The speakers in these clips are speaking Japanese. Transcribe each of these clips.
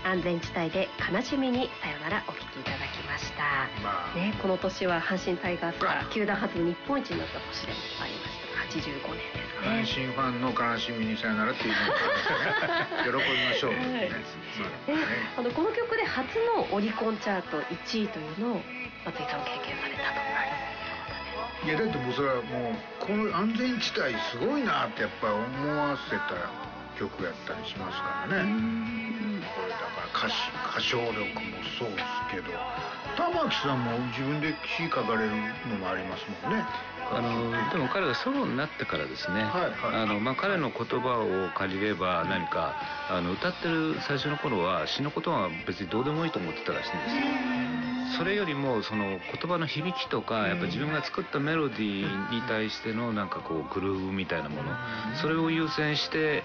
安全地帯で悲しみにさよならお聴きいただきました、ね、この年は阪神タイガースが球団初の日本一になった年でもありました。85年ですね。 阪神ファンの悲しみにさよならっていうのを喜びましょうというね、 この曲で初のオリコンチャート1位というのを松井さん経験されたと。 いやだってもうそれはもうこの安全地帯すごいなってやっぱり思わせた曲やったりしますからね。これだから歌唱力もそうですけど、玉木さんも自分で詩書かれるのもありますもんね。 でも彼がソロになってからですね、彼の言葉を借りれば何か歌ってる最初の頃は詩のことは別にどうでもいいと思ってたらしいんですよ。それよりもその言葉の響きとかやっぱ自分が作ったメロディーに対してのなんかこうグルーヴみたいなもの、それを優先して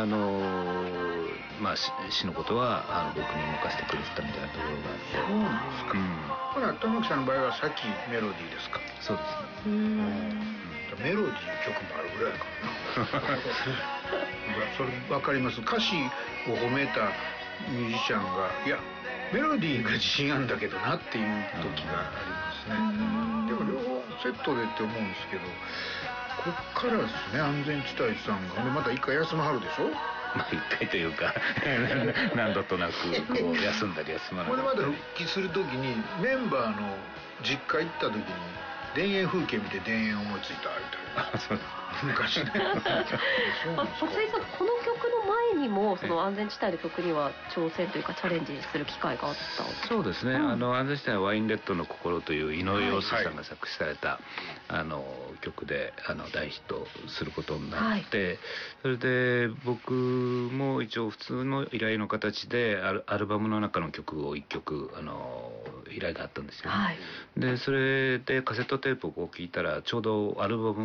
詩のことは僕に任せてくれてたみたいなところがあって。 そうなんですか。ほら玉木さんの場合はさっきメロディーですか。 そうですね。 メロディー曲もあるぐらいかなそれ分かります。歌詞を褒めたミュージシャンがいやメロディーが自信あるんだけどなっていう時がありますね。でも両方セットでって思うんですけど、こっからですね。安全地帯さんがまた一回休まはるでしょ。 一回というか何度となくこう休んだり休まなかったり。 これまで復帰する時にメンバーの実家行った時に田園風景見て田園思いついたみたいな。そう昔ね。 松井さん、この曲の前にもその安全地帯の曲には挑戦というかチャレンジする機会があった。 そうですね、安全地帯はワインレッドの心という井上陽水さんが作詞された、曲で大ヒットすることになって、それで僕も一応普通の依頼の形でアルバムの中の曲を1曲依頼があったんですよね。でそれでカセットテープをこう聞いたらちょうどアルバム